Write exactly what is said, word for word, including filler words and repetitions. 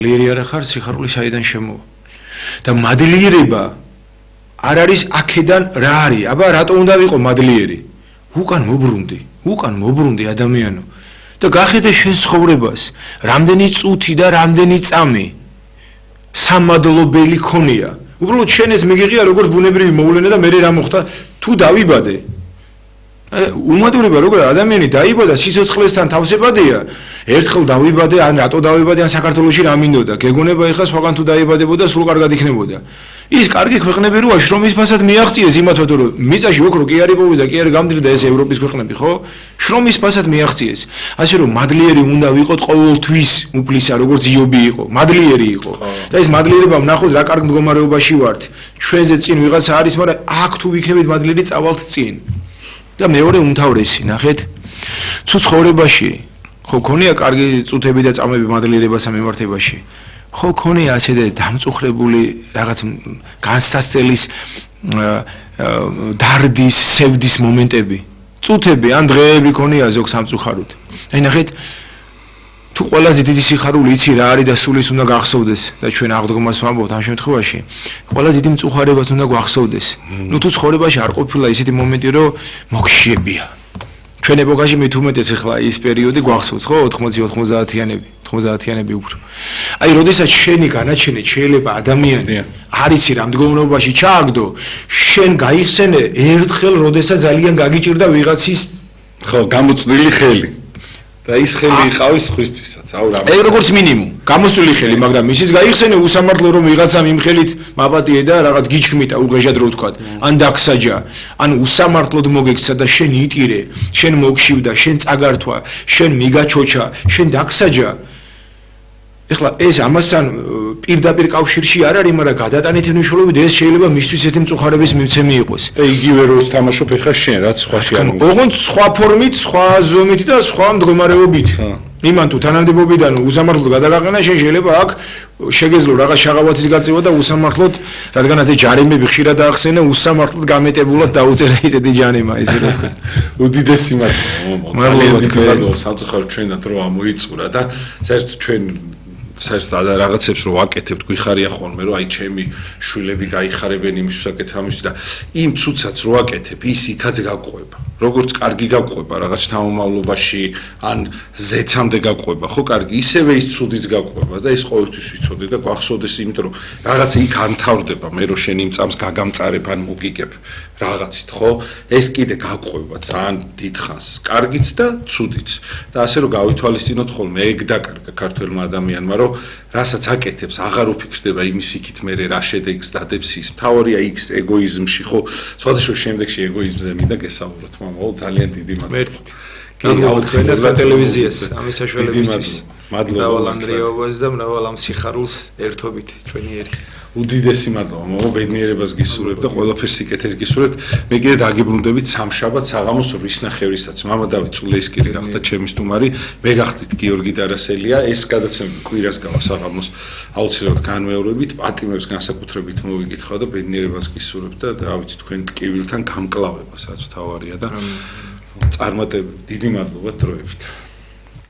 მადლიერი არა ხარ, სიხარული საიდან შემოვა. და მადლიერება არ არის აქედან რა არის? აბა რატო უნდა ვიყო მადლიერი? უკან მობრუნდი, უკან მობრუნდი ადამიანო. და გახედე შენ ცხოვრებას, რამდენი წუთი და რამდენი წამი სამადლობელი ქონია. უბრალოდ შენ ეს მიგიღია როგორც ბუნებრივი მოვლენა და მე რა მოხდა თუ დავიბადე. უმადურება როგორ ადამიანი დაიბადა სიცოცხლესთან თავსებადია. ერთხელ დავიბადე, ან რატო დავიბადე, ან საქართველოში რა მინდოდა. გეგონება ეხლა სხვაგან თუ დაიბადებოდა, სულ კარგად იქნებოდა. ის კარგი ქვეყნები როა შრომის ფასად მიაღწიეს იმათო რომ მიწაში ოქრო კი არის პოვიზა, კი არის გამდრიდა ეს ევროპის ქვეყნები, ხო? შრომის ფასად მიაღწიეს. ასე რომ მადლიერი უნდა ვიყოთ ყოველთვის უფლისა, როგორც იობი იყო. მადლიერი იყო. და ეს მადლიერება ვნახოთ რა კარგ მდგომარეობაში ვართ. ჩვენზე წინ ვიღაცა არის, მაგრამ აქ თუ ვიქნებით მადლიერი წავალთ წინ. და მეორე უმთავრესი, ნახეთ, თუ ცხოვრებაში ხო ქონია კარგი წუთები და წამები მადლიერებასა მიმართებაში. ხო ქონია ასე და დამწუხრებული რაღაც განსაცდელის დარდის, სევდის მომენტები. წუთები ან დღეები ქონია ზოგ სამწუხაროდ. აი ნახეთ, თუ ყველაზე დიდი სიხარული იცი რა არის და სულის უნდა გახსოვდეს და ჩვენ აღდგომას ვამბობთ ამ შემთხვევაში, ყველაზე დიდი მწუხარებაც უნდა გვახსოვდეს. ნუ თუ ცხოვრებაში არ ყოფილა ისეთი მომენტი, რომ მოგშიებია. ჩვენ ეპოქაში მით უმეტეს ახლა ის პერიოდი გვახსოვს, ხო, ოთხმოცი ოცდაათიანები, ოცდაათიანები უფრო. აი, როდესაც შენი განაჩენი შეიძლება ადამიანი არიცი რა მდგომარეობაში ჩააგდო, შენ გაიხსენე ერთხელ, როდესაც ძალიან გაგიჭირდა ვიღაცის ხო, გამოწვილი ხელი. და ის ხელი იყავის ხვისთვისაც, აუ რა. ეგ როგორც მინიმუმ, გამოსწვილი ხელი, მაგრამ ისიც გაიხსენე უსამართლო რომ ვიღაცამ იმ ხელით მაპატიე და რაღაც გიჩქმიტა უღეჟად რო ვთქვა, ან დაგსაჯა, ან უსამართლოდ მოგექცა და შენ იტირე, შენ მოგშივდა, შენ წაგართვა, შენ მიგაჩოჩა, შენ დაგსაჯა. ეხლა ეს ამასთან პირდაპირ კავშირში არ არის, მაგრამ გადატანითი მნიშვნელობით ეს შეიძლება მისთვის ესეთი მწუხარების მიმცემი იყოს. და იგივე როლს თამაშობ ეხლა შენ, რაც სხვაში არ მოგწონს. ოღონდ სხვა ფორმით, სხვა ზომით და სხვა მდგომარეობით. იმან თუ თანამდებობიდან უსამართლოდ გადაგაყენა, შენ შეიძლება აქ შეგეძლო რაღაც შაღავათის გაწევა და უსამართლოდ, რადგან ასე ჯარიმები ხშირად აახსენე, უსამართლოდ გამეტებულად დაუწერა ისეთი ჯარიმა, ესე რა თქვა. უდიდესი მადლობა. ძალიან დიდი მადლობა სამწუხაროდ ჩვენად რო ამოიწურა და საერთოდ ჩვენ საერთოდ რაღაცებს რო ვაკეთებთ, გვიხარია ხოლმე რომ აი ჩემი შვილები გაიხარებენ იმის საკეთებ ამის და იმ ცუცაც რო ვაკეთებ, ის იქაც გაყვება. როგორც კარგი გაყვება რაღაც თანამამრობაში, ან ზეცამდე გაყვება, ხო კარგი, ისევე ის ცუდიც გაყვება და ის ყოველთვის ვიცოდე და გვახსოვდეს, იმიტომ რომ რაღაცა იქ არ მთავრდება, მე რო შენ იმ წამს გაგამწარებ ან მოგიგებ რაღაცით, ხო? ეს კიდე გაყვება ძალიან დიდხანს, კარგიც და ცუდიც. და ასე რომ გავითვალისწინოთ ხოლმე, ეგ დაკარგა ქართველმა ადამიანმა, რომ რასაც აკეთებს, აღარ უფიქრდება იმის იქით მე რა შედეგს დადებს ის. მთავარია იქ ეგოიზმში, ხო? სხვადასხვა შემდეგში ეგოიზმზე მინდა გესაუბროთ, მამა, ძალიან დიდი მადლობა. მადლობა ტელევიზიას, ამის საშუალებისთვის. მადლობა. მრავალ ანგრიობას და მრავალ ამ სიხარულს ერთობით ჩვენი ერი. უდიდესი მადლობა, მამა, ბედნიერებას გისურვებ და ყველაფერს სიკეთეს გისურვებ. მე კიდე დაგიბრუნდებით სამშაბათ საღამოს რვის ნახევრისაც. მამა დავით წულეისკირი გახდა ჩემი სტუმარი, მე გახდით გიორგი დარასელია. ეს გადაცემა კვირას გავა საღამოს აუცილებლად განმეორებით, პატიმრებს განსაკუთრებით მოვიკითხავ და ბედნიერებას გისურვებ და დავით თქვენ ტკივილთან გამკლავებას, რაც თავარია და წარმატებები. დიდი მადლობა დროებით.